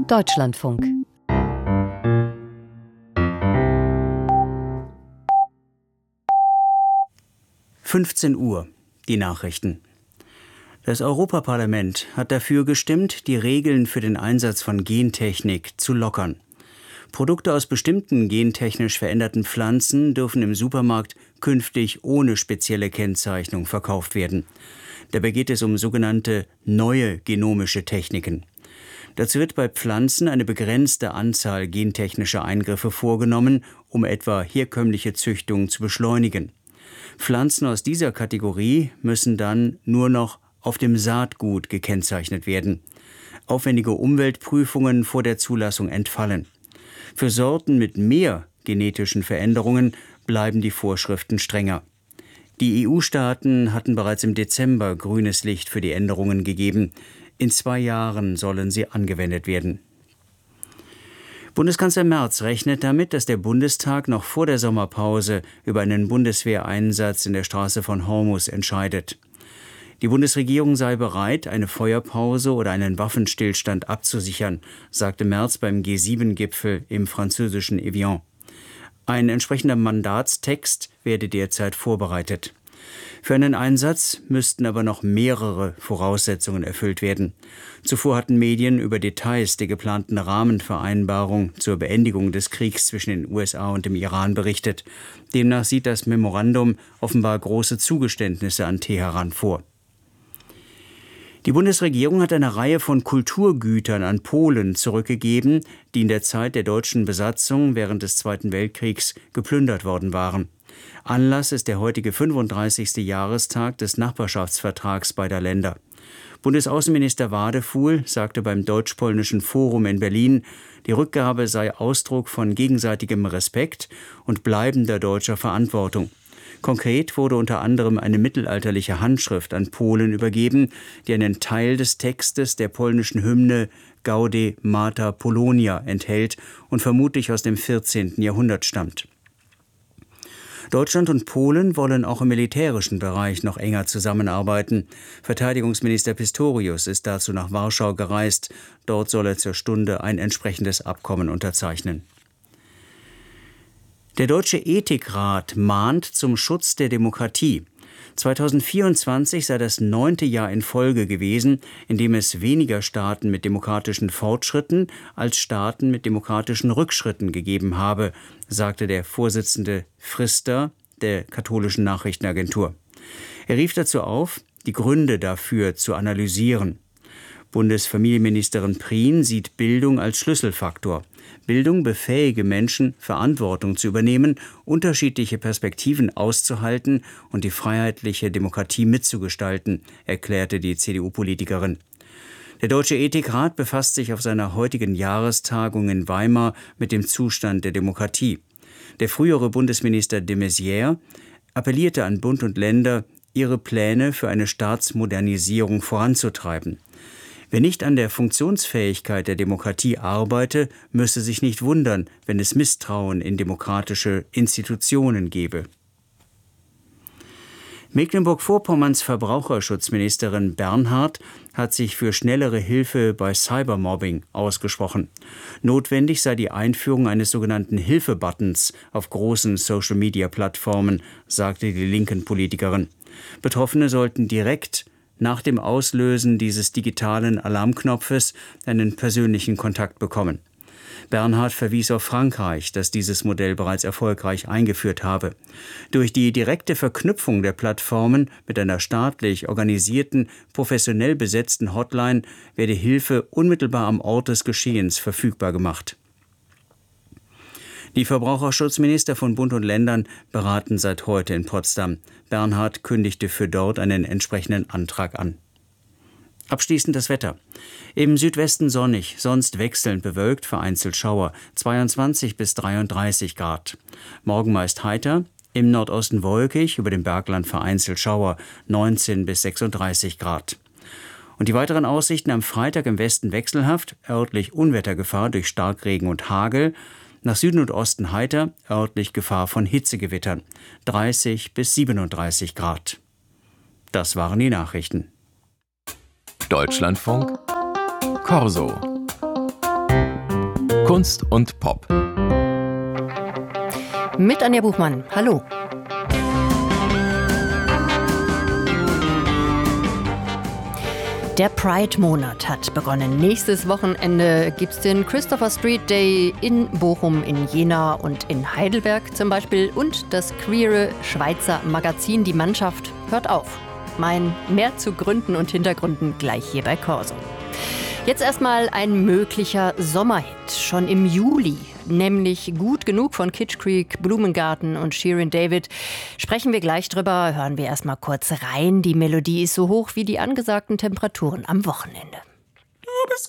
Deutschlandfunk. Uhr, die Nachrichten. Das Europaparlament hat dafür gestimmt, die Regeln für den Einsatz von Gentechnik zu lockern. Produkte aus bestimmten gentechnisch veränderten Pflanzen dürfen im Supermarkt künftig ohne spezielle Kennzeichnung verkauft werden. Dabei geht es um sogenannte neue genomische Techniken. Dazu wird bei Pflanzen eine begrenzte Anzahl gentechnischer Eingriffe vorgenommen, um etwa herkömmliche Züchtungen zu beschleunigen. Pflanzen aus dieser Kategorie müssen dann nur noch auf dem Saatgut gekennzeichnet werden. Aufwendige Umweltprüfungen vor der Zulassung entfallen. Für Sorten mit mehr genetischen Veränderungen bleiben die Vorschriften strenger. Die EU-Staaten hatten bereits im Dezember grünes Licht für die Änderungen gegeben. In 2 Jahren sollen sie angewendet werden. Bundeskanzler Merz rechnet damit, dass der Bundestag noch vor der Sommerpause über einen Bundeswehreinsatz in der Straße von Hormuz entscheidet. Die Bundesregierung sei bereit, eine Feuerpause oder einen Waffenstillstand abzusichern, sagte Merz beim G7-Gipfel im französischen Evian. Ein entsprechender Mandatstext werde derzeit vorbereitet. Für einen Einsatz müssten aber noch mehrere Voraussetzungen erfüllt werden. Zuvor hatten Medien über Details der geplanten Rahmenvereinbarung zur Beendigung des Kriegs zwischen den USA und dem Iran berichtet. Demnach sieht das Memorandum offenbar große Zugeständnisse an Teheran vor. Die Bundesregierung hat eine Reihe von Kulturgütern an Polen zurückgegeben, die in der Zeit der deutschen Besatzung während des Zweiten Weltkriegs geplündert worden waren. Anlass ist der heutige 35. Jahrestag des Nachbarschaftsvertrags beider Länder. Bundesaußenminister Wadefuhl sagte beim Deutsch-Polnischen Forum in Berlin, die Rückgabe sei Ausdruck von gegenseitigem Respekt und bleibender deutscher Verantwortung. Konkret wurde unter anderem eine mittelalterliche Handschrift an Polen übergeben, die einen Teil des Textes der polnischen Hymne Gaude Mater Polonia enthält und vermutlich aus dem 14. Jahrhundert stammt. Deutschland und Polen wollen auch im militärischen Bereich noch enger zusammenarbeiten. Verteidigungsminister Pistorius ist dazu nach Warschau gereist. Dort soll er zur Stunde ein entsprechendes Abkommen unterzeichnen. Der Deutsche Ethikrat mahnt zum Schutz der Demokratie. 2024 sei das 9. Jahr in Folge gewesen, in dem es weniger Staaten mit demokratischen Fortschritten als Staaten mit demokratischen Rückschritten gegeben habe, sagte der Vorsitzende Frister der katholischen Nachrichtenagentur. Er rief dazu auf, die Gründe dafür zu analysieren. Bundesfamilienministerin Prien sieht Bildung als Schlüsselfaktor. Bildung befähige Menschen, Verantwortung zu übernehmen, unterschiedliche Perspektiven auszuhalten und die freiheitliche Demokratie mitzugestalten, erklärte die CDU-Politikerin. Der Deutsche Ethikrat befasst sich auf seiner heutigen Jahrestagung in Weimar mit dem Zustand der Demokratie. Der frühere Bundesminister de Maizière appellierte an Bund und Länder, ihre Pläne für eine Staatsmodernisierung voranzutreiben. Wer nicht an der Funktionsfähigkeit der Demokratie arbeite, müsse sich nicht wundern, wenn es Misstrauen in demokratische Institutionen gebe. Mecklenburg-Vorpommerns Verbraucherschutzministerin Bernhardt hat sich für schnellere Hilfe bei Cybermobbing ausgesprochen. Notwendig sei die Einführung eines sogenannten Hilfe-Buttons auf großen Social-Media-Plattformen, sagte die linken Politikerin. Betroffene sollten direkt nach dem Auslösen dieses digitalen Alarmknopfes einen persönlichen Kontakt bekommen. Bernhard verwies auf Frankreich, das dieses Modell bereits erfolgreich eingeführt habe. Durch die direkte Verknüpfung der Plattformen mit einer staatlich organisierten, professionell besetzten Hotline werde Hilfe unmittelbar am Ort des Geschehens verfügbar gemacht. Die Verbraucherschutzminister von Bund und Ländern beraten seit heute in Potsdam. Bernhard kündigte für dort einen entsprechenden Antrag an. Abschließend das Wetter. Im Südwesten sonnig, sonst wechselnd bewölkt, vereinzelt Schauer, 22 bis 33 Grad. Morgen meist heiter, im Nordosten wolkig, über dem Bergland vereinzelt Schauer, 19 bis 36 Grad. Und die weiteren Aussichten am Freitag im Westen wechselhaft, örtlich Unwettergefahr durch Starkregen und Hagel, nach Süden und Osten heiter, örtlich Gefahr von Hitzegewittern, 30 bis 37 Grad. Das waren die Nachrichten. Deutschlandfunk Corso. Kunst und Pop. Mit Anja Buchmann. Hallo. Der Pride-Monat hat begonnen. Nächstes Wochenende gibt es den Christopher Street Day in Bochum, in Jena und in Heidelberg zum Beispiel. Und das queere Schweizer Magazin Die Mannschaft hört auf. Mehr zu Gründen und Hintergründen gleich hier bei Corso. Jetzt erstmal ein möglicher Sommerhit, schon im Juli, nämlich Gut genug von Kitsch Creek, Blumengarten und Shirin David. Sprechen wir gleich drüber, hören wir erstmal kurz rein. Die Melodie ist so hoch wie die angesagten Temperaturen am Wochenende.